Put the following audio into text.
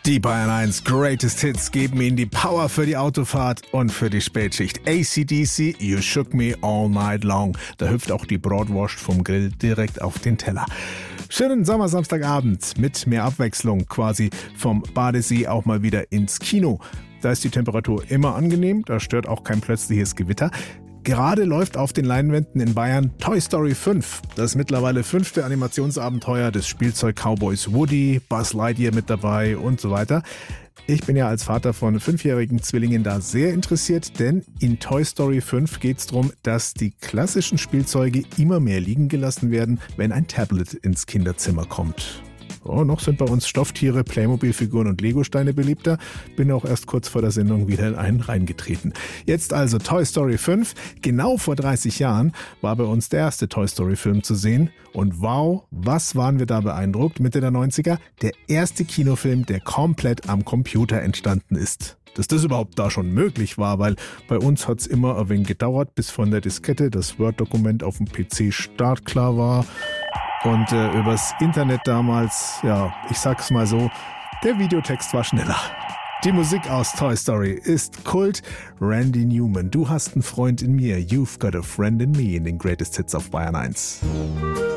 Die Bayern 1 Greatest Hits geben Ihnen die Power für die Autofahrt und für die Spätschicht. AC/DC, You Shook Me All Night Long. Da hüpft auch die Bratwurst vom Grill direkt auf den Teller. Schönen Sommersamstagabend mit mehr Abwechslung, quasi vom Badesee auch mal wieder ins Kino. Da ist die Temperatur immer angenehm, da stört auch kein plötzliches Gewitter. Gerade läuft auf den Leinwänden in Bayern Toy Story 5. Das mittlerweile 5. Animationsabenteuer des Spielzeug-Cowboys Woody, Buzz Lightyear mit dabei und so weiter. Ich bin ja als Vater von 5-jährigen Zwillingen da sehr interessiert, denn in Toy Story 5 geht es darum, dass die klassischen Spielzeuge immer mehr liegen gelassen werden, wenn ein Tablet ins Kinderzimmer kommt. Oh, noch sind bei uns Stofftiere, Playmobil-Figuren und Legosteine beliebter. Bin auch erst kurz vor der Sendung wieder in einen reingetreten. Jetzt also Toy Story 5. Genau vor 30 Jahren war bei uns der erste Toy Story-Film zu sehen. Und wow, was waren wir da beeindruckt, Mitte der 90er? Der erste Kinofilm, der komplett am Computer entstanden ist. Dass das überhaupt da schon möglich war, weil bei uns hat es immer ein wenig gedauert, bis von der Diskette das Word-Dokument auf dem PC startklar war. Und übers Internet damals, ja, ich sag's mal so, der Videotext war schneller. Die Musik aus Toy Story ist Kult. Randy Newman, du hast einen Freund in mir. You've got a friend in me in den Greatest Hits auf Bayern 1.